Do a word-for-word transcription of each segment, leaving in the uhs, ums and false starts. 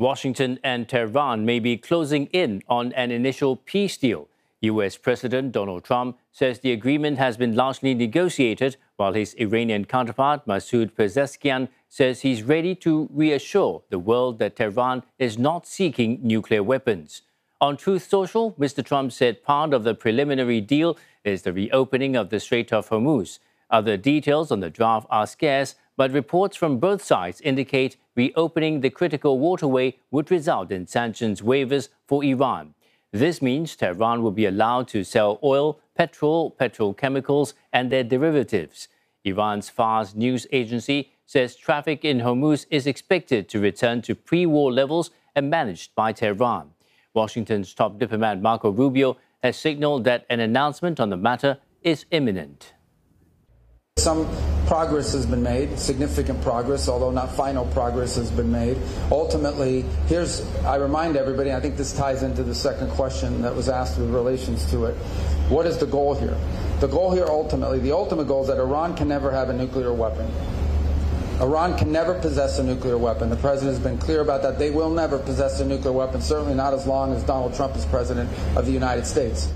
Washington and Tehran may be closing in on an initial peace deal. U S President Donald Trump says the agreement has been largely negotiated, while his Iranian counterpart, Masoud Pezeshkian, says he's ready to reassure the world that Tehran is not seeking nuclear weapons. On Truth Social, Mister Trump said part of the preliminary deal is the reopening of the Strait of Hormuz. Other details on the draft are scarce, but reports from both sides indicate reopening the critical waterway would result in sanctions waivers for Iran. This means Tehran will be allowed to sell oil, petrol, petrochemicals, and their derivatives. Iran's Fars news agency says traffic in Hormuz is expected to return to pre-war levels and managed by Tehran. Washington's top diplomat Marco Rubio has signaled that an announcement on the matter is imminent. Some progress has been made, significant progress, although not final progress has been made. Ultimately, here's, I remind everybody, I think this ties into the second question that was asked with relations to it. What is the goal here? The goal here ultimately, the ultimate goal is that Iran can never have a nuclear weapon. Iran can never possess a nuclear weapon. The president has been clear about that. They will never possess a nuclear weapon, certainly not as long as Donald Trump is president of the United States.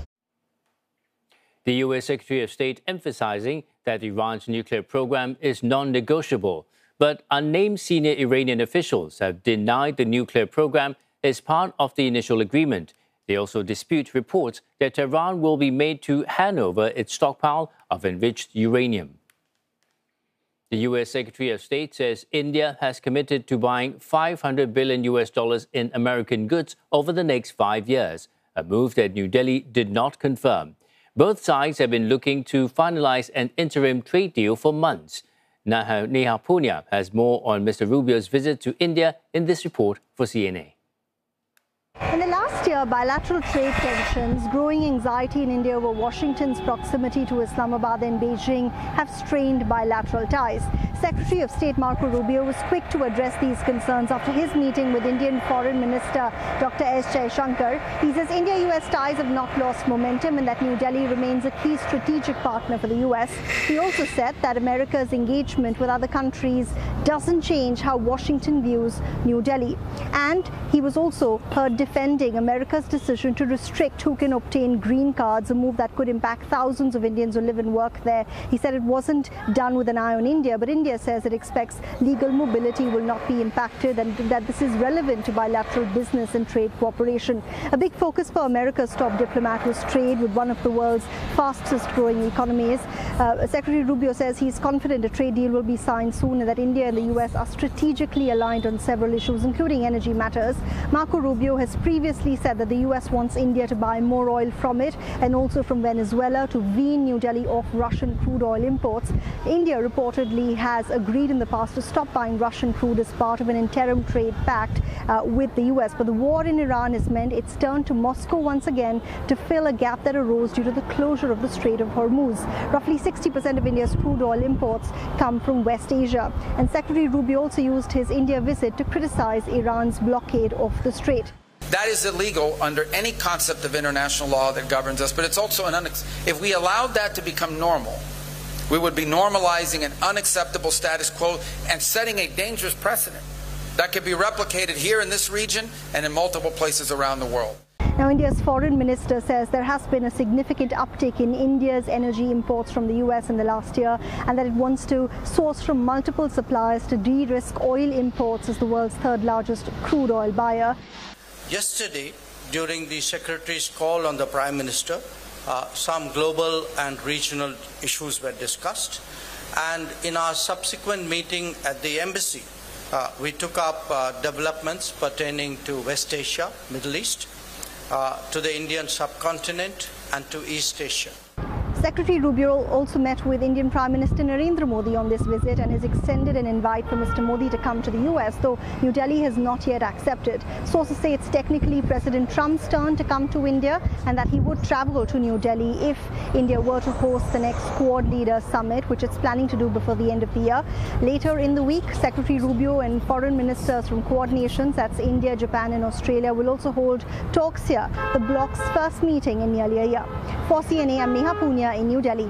The U S Secretary of State emphasizing that Iran's nuclear program is non-negotiable, but unnamed senior Iranian officials have denied the nuclear program is part of the initial agreement. They also dispute reports that Tehran will be made to hand over its stockpile of enriched uranium. The U S Secretary of State says India has committed to buying five hundred billion U S dollars in American goods over the next five years, a move that New Delhi did not confirm. Both sides have been looking to finalize an interim trade deal for months. Neha Punya has more on Mister Rubio's visit to India in this report for C N A. In the last year, bilateral trade tensions, growing anxiety in India over Washington's proximity to Islamabad and Beijing have strained bilateral ties. Secretary of State Marco Rubio was quick to address these concerns after his meeting with Indian Foreign Minister Doctor S Jaishankar. He says India-U S ties have not lost momentum and that New Delhi remains a key strategic partner for the U S. He also said that America's engagement with other countries doesn't change how Washington views New Delhi. And he was also heard defending America's decision to restrict who can obtain green cards, a move that could impact thousands of Indians who live and work there. He said it wasn't done with an eye on India, but India says it expects legal mobility will not be impacted and that this is relevant to bilateral business and trade cooperation. A big focus for America's top diplomat was trade with one of the world's fastest growing economies. Uh, Secretary Rubio says he's confident a trade deal will be signed soon and that India and the U S are strategically aligned on several issues, including energy matters. Marco Rubio has previously said that the U S wants India to buy more oil from it and also from Venezuela to wean New Delhi off Russian crude oil imports. India reportedly has agreed in the past to stop buying Russian crude as part of an interim trade pact uh, with the U S. But the war in Iran has meant it's turned to Moscow once again to fill a gap that arose due to the closure of the Strait of Hormuz. Roughly sixty percent of India's crude oil imports come from West Asia. And Secretary Rubio also used his India visit to criticize Iran's blockade of the strait. That is illegal under any concept of international law that governs us, but it's also an unex- if we allowed that to become normal, we would be normalizing an unacceptable status quo and setting a dangerous precedent that could be replicated here in this region and in multiple places around the world. Now, India's foreign minister says there has been a significant uptick in India's energy imports from the U S in the last year and that it wants to source from multiple suppliers to de-risk oil imports as the world's third largest crude oil buyer. Yesterday, during the Secretary's call on the Prime Minister, uh, some global and regional issues were discussed. And in our subsequent meeting at the embassy, uh, we took up uh, developments pertaining to West Asia, Middle East, uh, to the Indian subcontinent, and to East Asia. Secretary Rubio also met with Indian Prime Minister Narendra Modi on this visit and has extended an invite for Mister Modi to come to the U S, though New Delhi has not yet accepted. Sources say it's technically President Trump's turn to come to India and that he would travel to New Delhi if India were to host the next Quad Leaders Summit, which it's planning to do before the end of the year. Later in the week, Secretary Rubio and foreign ministers from Quad nations, that's India, Japan and Australia, will also hold talks here, the bloc's first meeting in nearly a year. For C N A, I'm Neha Punya in New Delhi.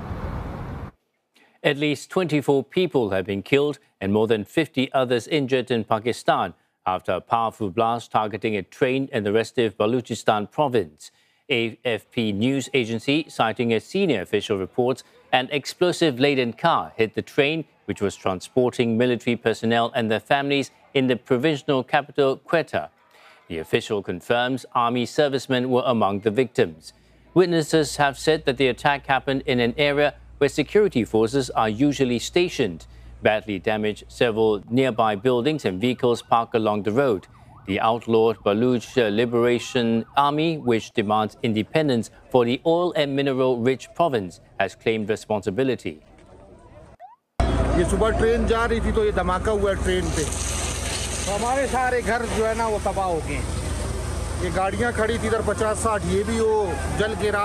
At least twenty-four people have been killed and more than fifty others injured in Pakistan after a powerful blast targeting a train in the restive Baluchistan province. A F P news agency, citing a senior official, reports an explosive-laden car hit the train, which was transporting military personnel and their families in the provincial capital, Quetta. The official confirms army servicemen were among the victims. Witnesses have said that the attack happened in an area where security forces are usually stationed, badly damaged several nearby buildings and vehicles parked along the road. The outlawed Baluch Liberation Army, which demands independence for the oil and mineral-rich province, has claimed responsibility. ये सुबह train जा रही थी तो ये धमाका हुआ train पे, तो हमारे सारे घर जो है ना वो तबाह हो गए। ये गाड़ियां खड़ी थी इधर पचास साठ, ये भी वो जल के रात